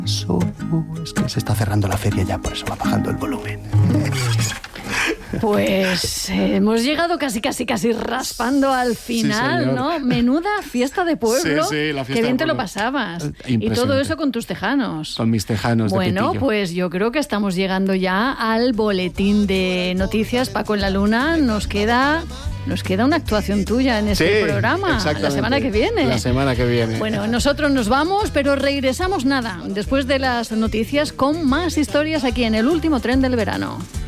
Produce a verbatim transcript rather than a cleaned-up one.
Es que se está cerrando la feria ya, por eso va bajando el volumen. Pues eh, hemos llegado casi, casi, casi raspando al final, sí, ¿no? Menuda fiesta de pueblo. Sí, sí, la fiesta Qué bien de te lo pueblo. pasabas. Y todo eso con tus tejanos. Con mis tejanos Bueno, de pitillo. pues yo creo que estamos llegando ya al boletín de noticias. Paco en la Luna, nos queda... Nos queda una actuación tuya en este sí, programa, la semana que viene. La semana que viene. Bueno, nosotros nos vamos, pero regresamos nada, después de las noticias, con más historias aquí en El Último Tren del Verano.